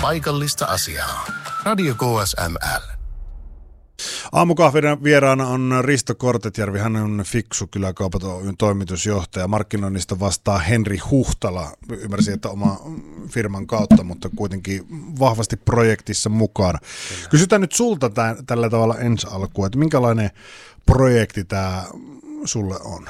paikallista asiaa. Radio KSML. Aamukahvin vieraana on Risto Kortetjärvi. Hän on Fiksu Kyläkaupat Oyn toimitusjohtaja. Markkinoinnista vastaa Henri Huhtala. Ymmärsin, että oma firman kautta, mutta kuitenkin vahvasti projektissa mukana. Kyllä. Kysytään nyt sulta tällä tavalla ensi alkuun, että minkälainen projekti tämä sulle on?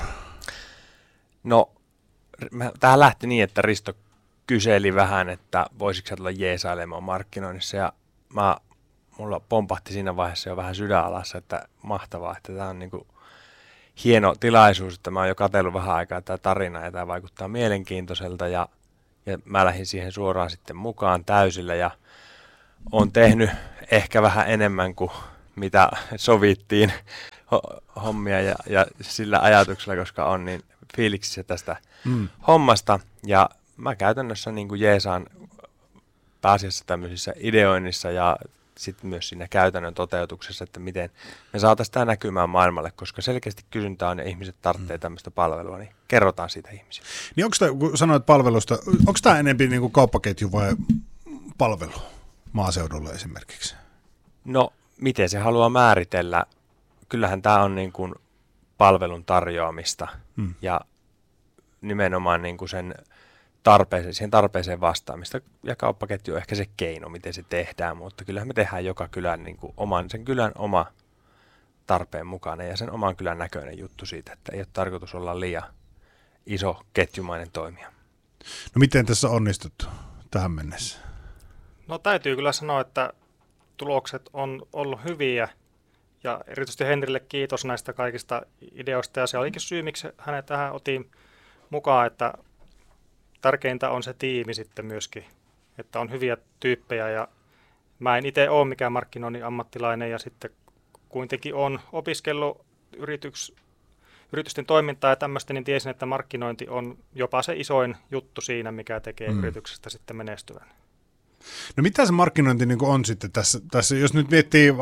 No, tämä lähti niin, että Risto kyseli vähän, että voisiko sä tulla jeesailemaan markkinoinnissa, ja mulla pompahti siinä vaiheessa jo vähän sydänalassa, että mahtavaa, että tämä on niin kuin hieno tilaisuus, että mä oon jo katsellut vähän aikaa tätä tarinaa ja tämä vaikuttaa mielenkiintoiselta ja mä lähdin siihen suoraan sitten mukaan täysillä ja oon tehnyt ehkä vähän enemmän kuin mitä sovittiin hommia ja sillä ajatuksella, koska on niin fiiliksissä tästä hommasta ja mä käytännössä niin kuin jeesaan pääasiassa tämmöisissä ideoinnissa ja sitten myös siinä käytännön toteutuksessa, että miten me saataisiin tämä näkymään maailmalle, koska selkeästi kysyntää on ja ihmiset tarvitsee tämmöistä palvelua, niin kerrotaan siitä ihmisille. Niin onko tämä, kun sanoit palvelusta, onko tämä enemmän niin kuin kauppaketju vai palvelu maaseudulla esimerkiksi? No, miten se haluaa määritellä? Kyllähän tämä on niin kuin palvelun tarjoamista ja nimenomaan niin kuin siihen tarpeeseen vastaamista, ja kauppaketju on ehkä se keino, miten se tehdään, mutta kyllähän me tehdään joka kylän niin kuin sen kylän oma tarpeen mukainen ja sen oman kylän näköinen juttu siitä, että ei ole tarkoitus olla liian iso ketjumainen toimija. No miten tässä on onnistuttu tähän mennessä? No täytyy kyllä sanoa, että tulokset on ollut hyviä ja erityisesti Henrille kiitos näistä kaikista ideoista ja se olikin syy, miksi hänet tähän otin mukaan, että tärkeintä on se tiimi sitten myöskin, että on hyviä tyyppejä ja mä en itse ole mikään markkinoinnin ammattilainen ja sitten kuitenkin on opiskellut yritysten toimintaa ja tämmöistä, niin tiesin, että markkinointi on jopa se isoin juttu siinä, mikä tekee yrityksestä sitten menestyvän. No mitä se markkinointi niin on sitten tässä, jos nyt miettii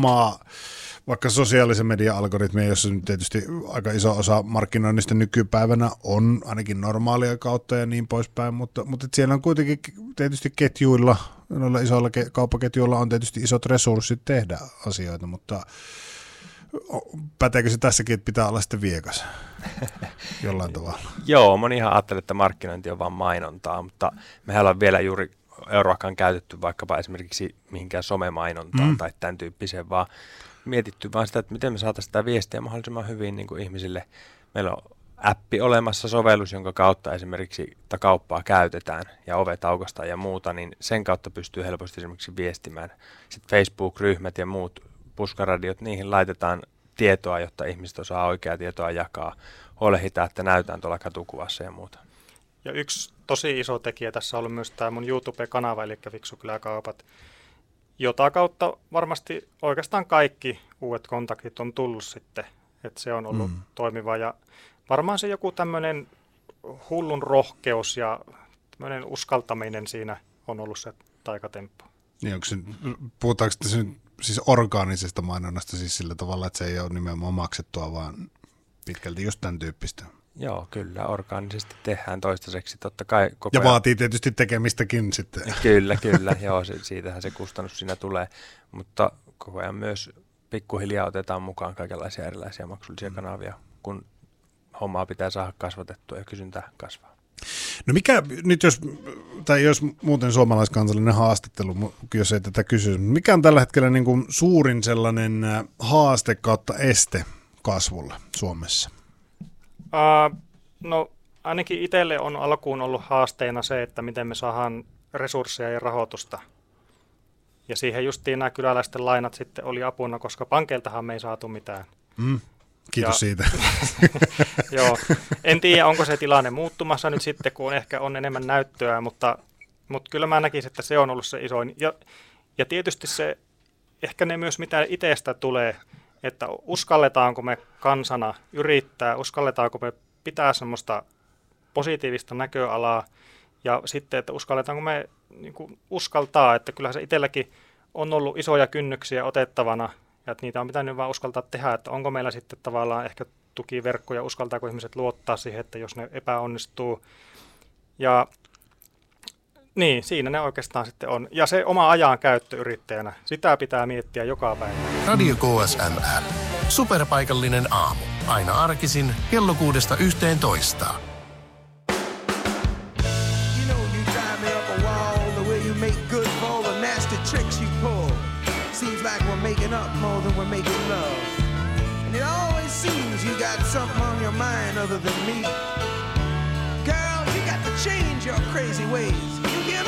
vaikka sosiaalisen median algoritmia, jossa nyt tietysti aika iso osa markkinoinnista nykypäivänä on ainakin normaalia kautta ja niin poispäin, mutta siellä on kuitenkin tietysti ketjuilla, noilla isoilla kauppaketjuilla on tietysti isot resurssit tehdä asioita, mutta päteekö se tässäkin, että pitää olla sitten viekas jollain tavalla? Joo, monihan ajattelee, että markkinointi on vain mainontaa, mutta mehän ollaan vielä juuri euroakaan käytetty vaikkapa esimerkiksi mihinkään somemainontaan tai tämän tyyppiseen, vaan mietitty vaan sitä, että miten me saataisiin sitä viestiä mahdollisimman hyvin niin kuin ihmisille. Meillä on appi olemassa, sovellus, jonka kautta esimerkiksi kauppaa käytetään ja ovet aukastaan ja muuta, niin sen kautta pystyy helposti esimerkiksi viestimään. Sitten Facebook-ryhmät ja muut puskaradiot, niihin laitetaan tietoa, jotta ihmiset osaa oikeaa tietoa jakaa. Huolehditaan, että näytään tuolla katukuvassa ja muuta. Ja yksi tosi iso tekijä tässä on ollut myös tämä mun YouTube-kanava, eli Fiksu Kyläkaupat, jota kautta varmasti oikeastaan kaikki uudet kontaktit on tullut sitten, että se on ollut toimiva. Ja varmaan se joku tämmöinen hullun rohkeus ja tämmöinen uskaltaminen siinä on ollut se taikatemppu. Niin puhutaanko tässä nyt siis orgaanisesta mainonnasta siis sillä tavalla, että se ei ole nimenomaan maksettua, vaan pitkälti just tämän tyyppistä? Joo, kyllä. Orgaanisesti tehdään toistaiseksi totta kai koko ja ajan. vaatii tietysti tekemistäkin sitten. Kyllä. Joo, siitähän se kustannus siinä tulee. Mutta koko ajan myös pikkuhiljaa otetaan mukaan kaikenlaisia erilaisia maksullisia kanavia, kun hommaa pitää saada kasvatettua ja kysyntä kasvaa. No mikä nyt jos muuten suomalaiskansallinen haastattelu, jos ei tätä kysy, mikä on tällä hetkellä niin kuin suurin sellainen haaste kautta este kasvulle Suomessa? No ainakin itselle on alkuun ollut haasteena se, että miten me saadaan resursseja ja rahoitusta. Ja siihen justiin nämä kyläläisten lainat sitten oli apuna, koska pankeiltahan me ei saatu mitään. Kiitos siitä. Joo, en tiedä onko se tilanne muuttumassa nyt sitten, kun ehkä on enemmän näyttöä, mutta kyllä mä näkisin, että se on ollut se isoin. Ja tietysti se, ehkä ne myös mitä itsestä tulee, että uskalletaanko me kansana yrittää, uskalletaanko me pitää semmoista positiivista näköalaa ja sitten, että uskalletaanko me niin kuin uskaltaa, että kyllähän se itselläkin on ollut isoja kynnyksiä otettavana ja että niitä on pitänyt vaan uskaltaa tehdä, että onko meillä sitten tavallaan ehkä tukiverkkoja, uskaltaako ihmiset luottaa siihen, että jos ne epäonnistuu. Ja Niin, siinä ne oikeastaan sitten on. Ja se oma ajan käyttö yrittäjänä, sitä pitää miettiä joka päivä. Radio KSML. Superpaikallinen aamu. Aina arkisin kello 6–11. Tricks you pull. Seems like we're making up more than we're making love. And it always seems you got something on your mind other than me. Girl, you got to change your crazy ways. You hear me?